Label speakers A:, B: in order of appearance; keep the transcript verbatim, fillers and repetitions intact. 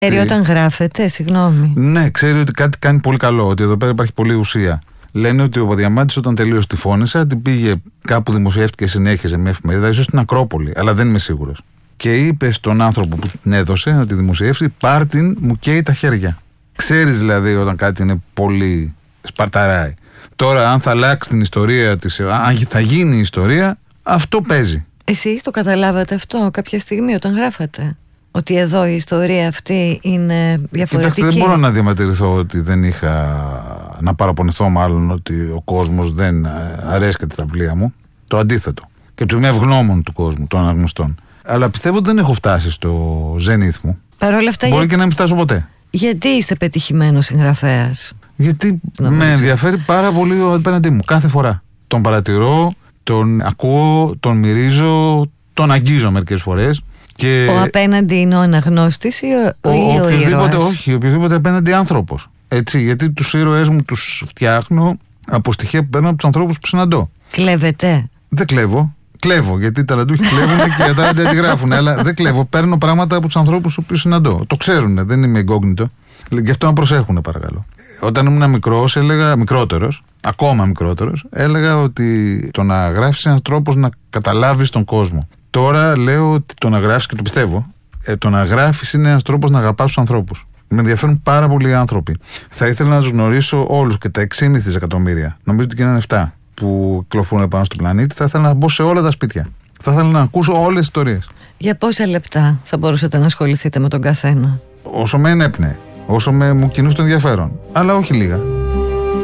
A: Ξέρει όταν γράφεται, συγγνώμη.
B: Ναι, ξέρει ότι κάτι κάνει πολύ καλό, ότι εδώ πέρα υπάρχει πολλή ουσία. Λένε ότι ο Διαμάντης όταν τελείωσε τη φώνησα, την πήγε κάπου, δημοσιεύτηκε συνέχεια σε μια εφημερίδα, ίσως στην Ακρόπολη, αλλά δεν είμαι σίγουρος. Και είπε στον άνθρωπο που την έδωσε να τη δημοσιεύσει, πάρ' την, μου καίει τα χέρια. Ξέρεις δηλαδή όταν κάτι είναι πολύ σπαρταράει. Τώρα, αν θα αλλάξει την ιστορία της, αν θα γίνει η ιστορία, αυτό παίζει.
A: Εσείς το καταλάβατε αυτό κάποια στιγμή όταν γράφατε? Ότι εδώ η ιστορία αυτή είναι διαφορετική?
B: Κοιτάξτε, δεν μπορώ να διαμαρτυρηθώ ότι δεν είχα να παραπονηθώ, μάλλον ότι ο κόσμος δεν αρέσκεται τα βιβλία μου. Το αντίθετο. Και του είμαι ευγνώμων του κόσμου, των αναγνωστών. Αλλά πιστεύω ότι δεν έχω φτάσει στο ζενήθ μου.
A: Παρ' όλα αυτά,
B: μπορεί
A: για...
B: και να μην φτάσω ποτέ.
A: Γιατί είστε πετυχημένος συγγραφέας?
B: Γιατί
A: να
B: με ενδιαφέρει πάρα πολύ ο απέναντί μου κάθε φορά. Τον παρατηρώ, τον ακούω, τον μυρίζω, τον αγγίζω μερικές φορές. Και
A: ο απέναντι είναι ο αναγνώστης ή ο, ο, ο, ο ήρωας?
B: Όχι, οποιοδήποτε απέναντι άνθρωπος. Έτσι, γιατί τους ήρωές μου τους φτιάχνω από στοιχεία που παίρνω από τους ανθρώπους που συναντώ.
A: Κλέβετε? Δεν
B: κλέβω. Κλέβω, γιατί οι ταλαντούχοι κλέβουν και οι ατάλαντοι αντιγράφουν. Αλλά δεν κλέβω. Παίρνω πράγματα από τους ανθρώπους που συναντώ. Το ξέρουν, δεν είμαι εγκόγνητο. Γι' αυτό να προσέχουν, παρακαλώ. Όταν ήμουν μικρός, έλεγα, μικρότερος, ακόμα μικρότερος, έλεγα ότι το να γράφεις είναι ένας τρόπος να καταλάβεις τον κόσμο. Τώρα λέω ότι το να γράφεις, και το πιστεύω, ε, το να γράφεις είναι ένας τρόπος να αγαπάς τους ανθρώπους. Με ενδιαφέρουν πάρα πολλοί οι άνθρωποι. Θα ήθελα να τους γνωρίσω όλους και τα έξι κόμμα πέντε δισεκατομμύρια, νομίζω ότι και είναι επτά, που κυκλοφορούν πάνω στον πλανήτη. Θα ήθελα να μπω σε όλα τα σπίτια. Θα ήθελα να ακούσω όλες τις ιστορίες.
A: Για πόσα λεπτά θα μπορούσατε να ασχοληθείτε με τον καθένα?
B: Όσο με ενέπνεε, όσο με μου κινούσε το ενδιαφέρον. Αλλά όχι λίγα.